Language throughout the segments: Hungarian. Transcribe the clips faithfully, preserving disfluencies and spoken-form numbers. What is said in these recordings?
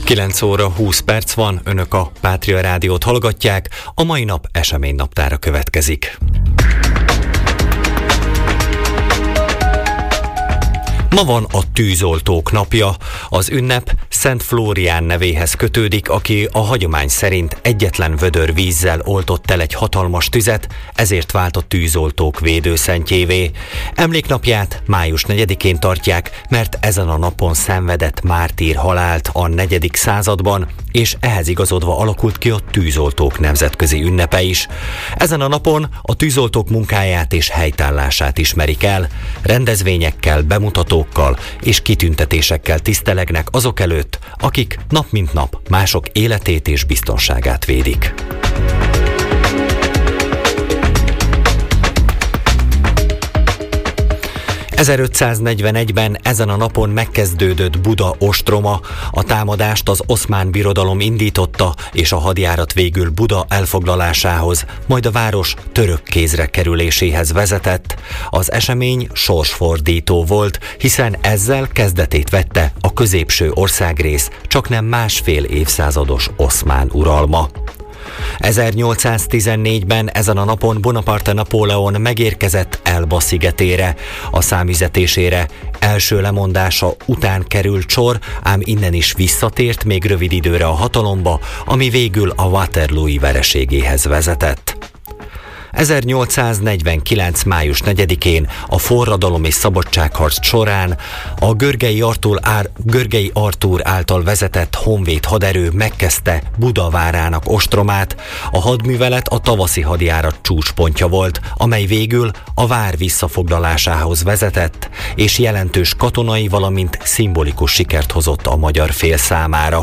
kilenc óra húsz perc van, önök a Pátria Rádiót hallgatják, a mai nap eseménynaptára következik. Ma van a tűzoltók napja. Az ünnep Szent Flórián nevéhez kötődik, aki a hagyomány szerint egyetlen vödör vízzel oltott el egy hatalmas tüzet, ezért vált a tűzoltók védőszentjévé. Emléknapját május negyedikén tartják, mert ezen a napon szenvedett mártír halált a negyedik században, és ehhez igazodva alakult ki a tűzoltók nemzetközi ünnepe is. Ezen a napon a tűzoltók munkáját és helytállását ismerik el, rendezvényekkel, bemutatókkal és kitüntetésekkel tisztelegnek azok előtt, akik nap mint nap mások életét és biztonságát védik. ezerötszáznegyvenegyben ezen a napon megkezdődött Buda ostroma, a támadást az Oszmán Birodalom indította, és a hadjárat végül Buda elfoglalásához, majd a város török kézre kerüléséhez vezetett. Az esemény sorsfordító volt, hiszen ezzel kezdetét vette a középső országrész csaknem másfél évszázados oszmán uralma. ezernyolcszáztizennégyben ezen a napon Bonaparte Napóleon megérkezett Elba szigetére. A számüzetésére első lemondása után került sor, ám innen is visszatért még rövid időre a hatalomba, ami végül a Waterloo-i vereségéhez vezetett. ezernyolcszáznegyvenkilenc. május negyedikén a forradalom és szabadságharc során a Görgei Artúr, Ár, Görgei Artúr által vezetett honvéd haderő megkezdte Buda várának ostromát. A hadművelet a tavaszi hadjárat csúcspontja volt, amely végül a vár visszafoglalásához vezetett, és jelentős katonai, valamint szimbolikus sikert hozott a magyar fél számára.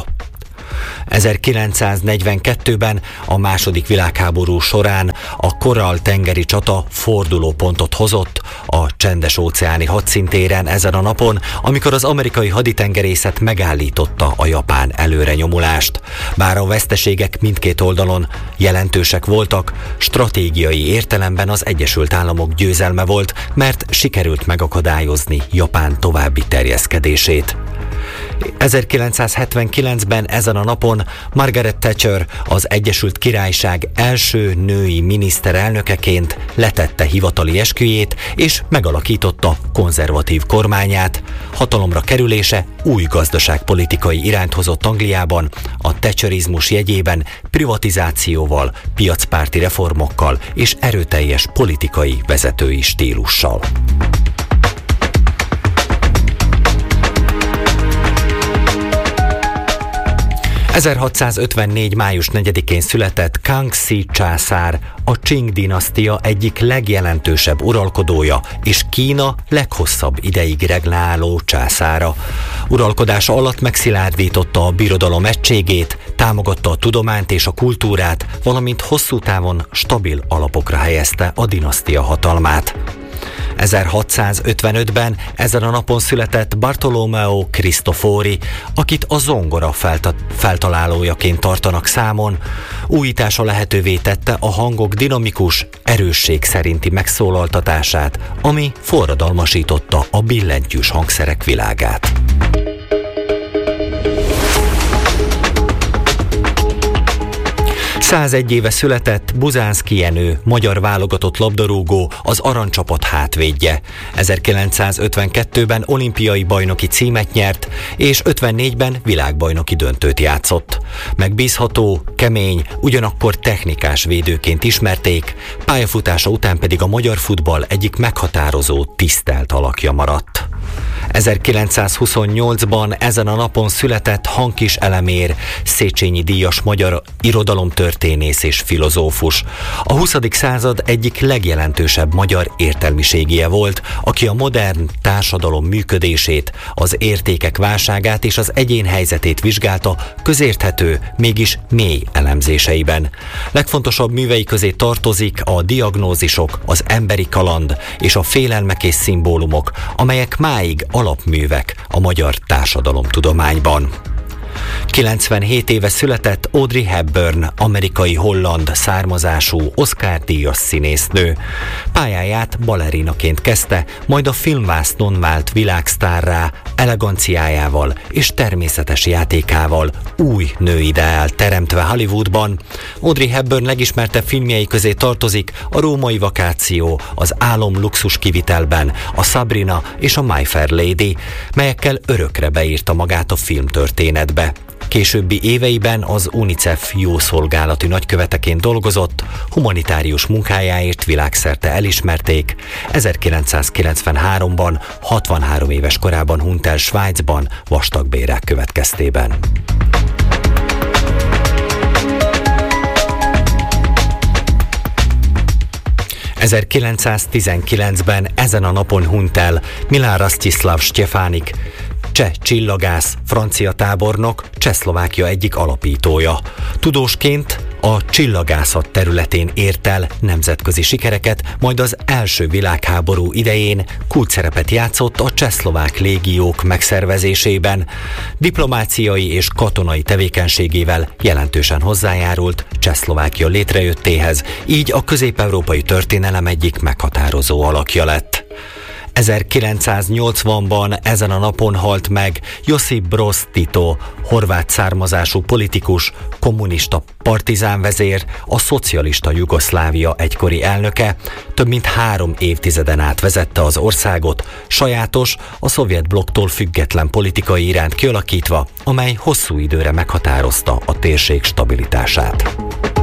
ezerkilencszáznegyvenkettőben a második világháború során a Korall-tengeri csata fordulópontot hozott a csendes-óceáni hadszintéren ezen a napon, amikor az amerikai haditengerészet megállította a japán előrenyomulást. Bár a veszteségek mindkét oldalon jelentősek voltak, stratégiai értelemben az Egyesült Államok győzelme volt, mert sikerült megakadályozni Japán további terjeszkedését. ezerkilencszázhetvenkilencben ezen a napon Margaret Thatcher, az Egyesült Királyság első női miniszterelnökeként letette hivatali esküjét és megalakította konzervatív kormányát. Hatalomra kerülése új gazdaságpolitikai irányt hozott Angliában, a thatcherizmus jegyében privatizációval, piacpárti reformokkal és erőteljes politikai vezetői stílussal. ezerhatszázötvennégy. május negyedikén született Kangxi császár, a Qing dinasztia egyik legjelentősebb uralkodója és Kína leghosszabb ideig regnáló császára. Uralkodása alatt megszilárdította a birodalom egységét, támogatta a tudományt és a kultúrát, valamint hosszú távon stabil alapokra helyezte a dinasztia hatalmát. ezerhatszázötvenötben ezen a napon született Bartolomeo Cristofori, akit a zongora felta- feltalálójaként tartanak számon. Újítása lehetővé tette a hangok dinamikus, erősség szerinti megszólaltatását, ami forradalmasította a billentyűs hangszerek világát. százegy éve született Buzánszky Jenő, magyar válogatott labdarúgó, az aranycsapat hátvédje. ezerkilencszázötvenkettőben olimpiai bajnoki címet nyert, és ötvennégyben világbajnoki döntőt játszott. Megbízható, kemény, ugyanakkor technikás védőként ismerték, pályafutása után pedig a magyar futball egyik meghatározó, tisztelt alakja maradt. ezerkilencszázhuszonnyolcban ezen a napon született Hankis Elemér, Széchenyi díjas magyar irodalomtörténész és filozófus. A huszadik század egyik legjelentősebb magyar értelmiségije volt, aki a modern társadalom működését, az értékek válságát és az egyén helyzetét vizsgálta közérthető, mégis mély elemzéseiben. Legfontosabb művei közé tartozik a diagnózisok, az emberi kaland és a félelmek és szimbólumok, amelyek máig alapművek a magyar társadalomtudományban. kilencvenhét éve született Audrey Hepburn, amerikai-holland származású Oscar-díjas színésznő. Pályáját balerinaként kezdte, majd a filmvásznon vált világsztárrá, eleganciájával és természetes játékával új nőideál teremtve Hollywoodban. Audrey Hepburn legismertebb filmjei közé tartozik a Római vakáció, az Álom luxus kivitelben, a Sabrina és a My Fair Lady, melyekkel örökre beírta magát a filmtörténetbe. Későbbi éveiben az UNICEF jószolgálati nagyköveteként dolgozott, humanitárius munkájáért világszerte elismerték. ezerkilencszázkilencvenháromban, hatvanhárom éves korában hunyt el Svájcban vastagbélrák következtében. ezerkilencszáztizenkilencben ezen a napon hunyt el Milan Rastislav Stefanik, cseh csillagász, francia tábornok, Csehszlovákia egyik alapítója. Tudósként a csillagászat területén ért el nemzetközi sikereket, majd az első világháború idején kulcsszerepet játszott a csehszlovák légiók megszervezésében. Diplomáciai és katonai tevékenységével jelentősen hozzájárult Csehszlovákia létrejöttéhez, így a közép-európai történelem egyik meghatározó alakja lett. ezerkilencszáznyolcvanban ezen a napon halt meg Josip Broz Tito, horvát származású politikus, kommunista partizánvezér, a szocialista Jugoszlávia egykori elnöke. Több mint három évtizeden át vezette az országot, sajátos, a szovjet blokktól független politikai iránt kialakítva, amely hosszú időre meghatározta a térség stabilitását.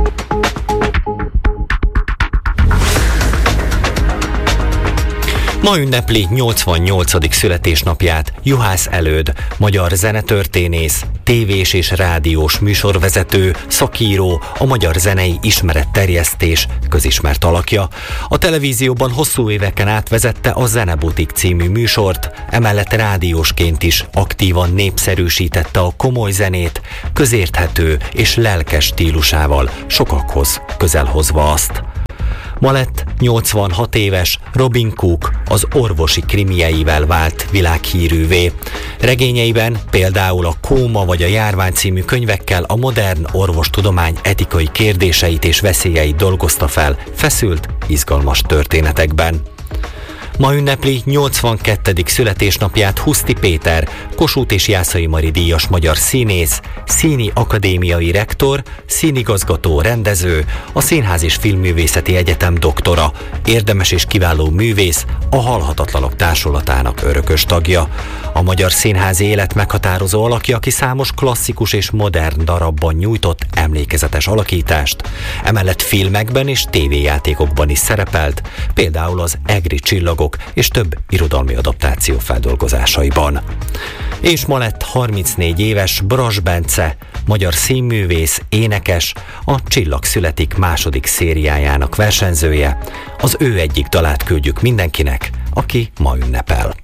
Ma ünnepli nyolcvannyolcadik születésnapját Juhász Előd, magyar zenetörténész, tévés és rádiós műsorvezető, szakíró, a magyar zenei ismeretterjesztés közismert alakja. A televízióban hosszú éveken át vezette a Zenebutik című műsort, emellett rádiósként is aktívan népszerűsítette a komoly zenét, közérthető és lelkes stílusával sokakhoz közel hozva azt. Ma lett nyolcvanhat éves, Robin Cook az orvosi krimieivel vált világhírűvé. Regényeiben például a Kóma vagy a Járvány című könyvekkel a modern orvostudomány etikai kérdéseit és veszélyeit dolgozta fel feszült, izgalmas történetekben. Ma ünnepli nyolcvankettedik születésnapját Huszti Péter, Kossuth és Jászai Mari díjas magyar színész, színi akadémiai rektor, színigazgató, rendező, a Színház és Filmművészeti Egyetem doktora, érdemes és kiváló művész, a Halhatatlanok Társulatának örökös tagja. A magyar színházi élet meghatározó alakja, aki számos klasszikus és modern darabban nyújtott emlékezetes alakítást, emellett filmekben és tévéjátékokban is szerepelt, például az Egri csillagok és több irodalmi adaptáció feldolgozásaiban. És ma lett harmincnégy éves Brass Bence, magyar színművész, énekes, a Csillag születik második szériájának versenyzője. Az ő egyik dalát küldjük mindenkinek, aki ma ünnepel.